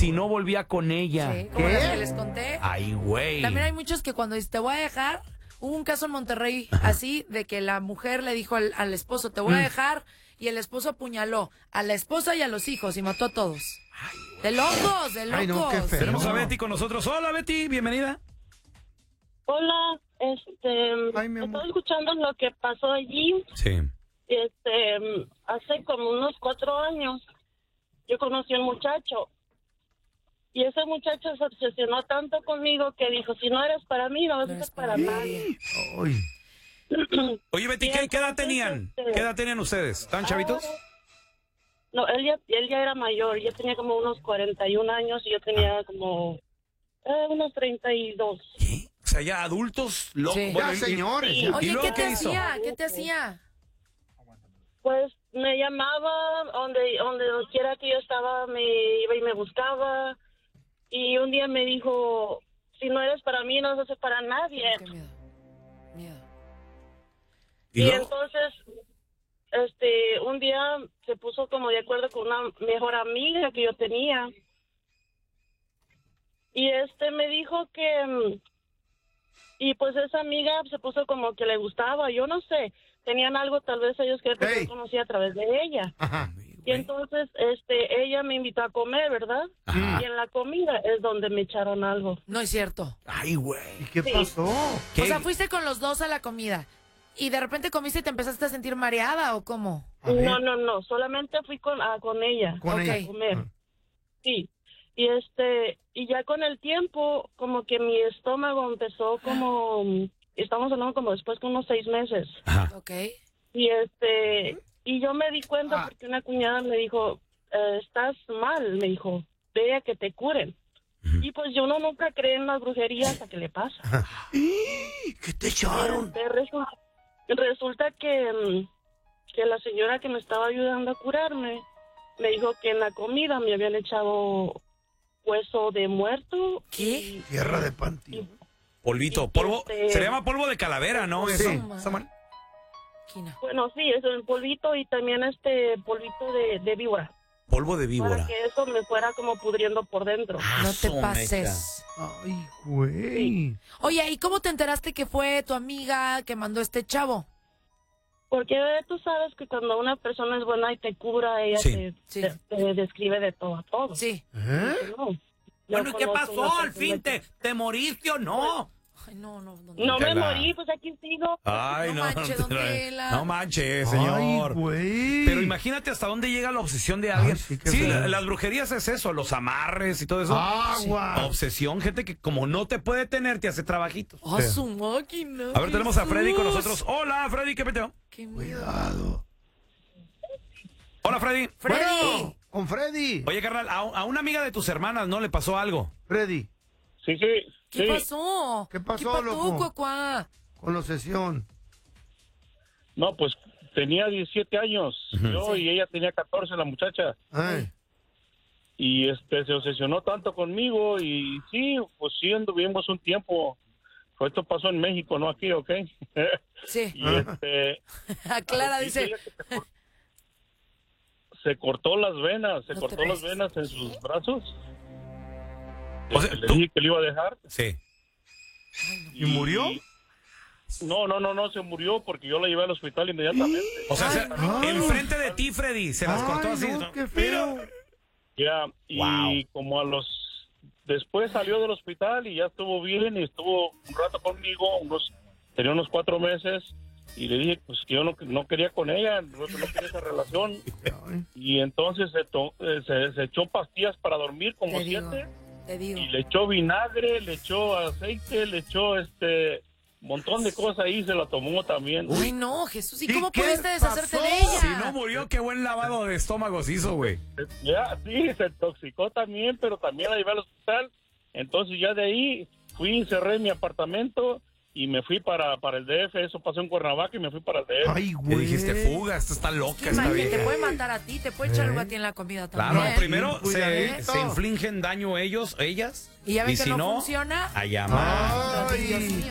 si no volvía con ella. Sí, como las que les conté. Ay, güey. También hay muchos que cuando dicen, te voy a dejar, hubo un caso en Monterrey así, de que la mujer le dijo al esposo, te voy a dejar, y el esposo apuñaló a la esposa y a los hijos y mató a todos. De locos, de locos. Ay, no, qué feo. Tenemos a Betty con nosotros. Hola, Betty, bienvenida. Hola, Ay, mi amor. estoy escuchando lo que pasó allí. Sí. Hace como unos 4 años, yo conocí a un muchacho. Y ese muchacho se obsesionó tanto conmigo que dijo, si no eres para mí, no vas a ser para nadie. Ay. Oye, Betty, ¿qué edad tenían? ¿Qué edad tenían ustedes? ¿Estaban chavitos? No, él ya era mayor, ya tenía como unos 41 años y yo tenía como unos 32. ¿Qué? O sea, ya adultos, locos. Sí. Ya, señores. Sí. ya. ¿Y Oye, luego ¿qué te qué hizo? hacía? ¿Qué te hacía? Pues me llamaba, donde quiera que yo estaba, me iba y me buscaba. Y un día me dijo, si no eres para mí, no vas a ser para nadie. Qué miedo. Miedo. ¿Y Y luego? entonces, un día se puso como de acuerdo con una mejor amiga que yo tenía. Y me dijo que, y pues esa amiga se puso como que le gustaba, yo no sé, tenían algo tal vez ellos que Hey. yo conocía a través de ella. Ajá. Y entonces, ella me invitó a comer, ¿verdad? Ajá. Y en la comida es donde me echaron algo. No es cierto. Ay, güey. ¿Y qué pasó? ¿Qué? O sea, fuiste con los dos a la comida y de repente comiste y te empezaste a sentir mareada ¿o cómo? A ver. No, solamente fui con ella Con Ok. ella. a comer. Sí. Y y ya con el tiempo, como que mi estómago empezó como, estamos hablando como después de unos 6 meses. Ajá. Ok. Y y yo me di cuenta porque una cuñada me dijo, estás mal, me dijo, ve a que te curen. Y pues yo nunca creí en las brujerías hasta que le pasa. ¿Qué te echaron? Resulta que la señora que me estaba ayudando a curarme me dijo que en la comida me habían echado hueso de muerto. ¿Qué? Tierra de panteón. Polvito, polvo. Se le llama polvo de calavera, ¿no? Sí. Eso. ¿Samuel? Quina. Bueno, sí, es el polvito y también polvito de víbora. Polvo de víbora. Para que eso me fuera como pudriendo por dentro. No te su pases. Ay, güey. Oye, ¿y cómo te enteraste que fue tu amiga que mandó este chavo? Porque tú sabes que cuando una persona es buena y te cura, ella Sí. te describe de todo a todo. Sí. ¿Eh? No. Bueno, ¿y qué conozco pasó? una ¿Al fin persona te moriste o no? Ay, no. No me Tela. morí, pues aquí sigo. Ay, No no. manches, don Tela. No manches, señor. Ay, güey. Pero imagínate hasta dónde llega la obsesión de alguien. Ay, sí, qué Sí, feo. las brujerías es eso, los amarres y todo eso. Agua. Obsesión, gente que como no te puede tener, te hace trabajitos. ¡Oh, su máquina! A ver, tenemos a Freddy con Jesús. nosotros. Hola, Freddy, ¿qué peteo? ¡Qué miedo! Cuidado. Hola, Freddy. ¡Freddy! Bueno, con Freddy. Oye, carnal, a una amiga de tus hermanas, ¿no le pasó algo? Freddy, Sí. ¿Qué pasó? ¿Qué pasó, ¿Qué pasó, loco? cuacuá? con la obsesión. No, pues tenía 17 años, yo, y ella tenía 14, la muchacha. Ay. Y se obsesionó tanto conmigo y sí, pues sí anduvimos un tiempo. Esto pasó en México, no aquí, ¿ok? Sí. Y Clara sí, dice... ella que se cortó las venas, No te pases. en sus brazos. O sea, Le tú- dije que le iba a dejar. Sí. ¿Y murió? No, se murió porque yo la llevé al hospital inmediatamente. O sea, Ay, no. enfrente de ti, Freddy, se las cortó Ay, así. no, ¿no? qué feo. Ya, y Wow. como después salió del hospital y ya estuvo bien y estuvo un rato conmigo, tenía unos 4 meses, y le dije pues que yo no quería con ella, no quería esa relación, y entonces se echó pastillas para dormir como Te digo. 7, Te digo. y le echó vinagre, le echó aceite, le echó montón de cosas ahí, se la tomó también. Ay, no, Jesús. ¿Y ¿Y cómo qué pudiste deshacerte pasó? de ella? Si no murió, qué buen lavado de estómago se hizo, güey. Ya, sí, se intoxicó también, pero también la llevé al hospital. Entonces ya de ahí fui, cerré mi apartamento y me fui para el DF. Eso pasó en Cuernavaca y me fui para el DF. Ay, Le güey. dijiste, fuga, esta está loca, esta Imagínate, te vieja. puede matar a ti, te puede echar algo a ti en la comida Claro, también. primero Sí, cuidadito. se infligen daño ellas, Y ya ven que si no funciona. a llamar. Ay, Dios Ay. mío.